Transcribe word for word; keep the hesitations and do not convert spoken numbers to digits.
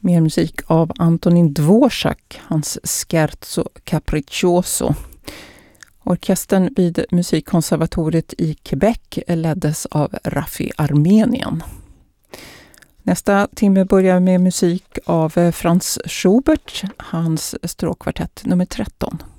Mer musik av Antonin Dvorak, hans Scherzo Capriccioso. Orkestern vid Musikkonservatoriet i Quebec leddes av Raffi Armenien. Nästa timme börjar med musik av Franz Schubert, hans stråkkvartett nummer tretton.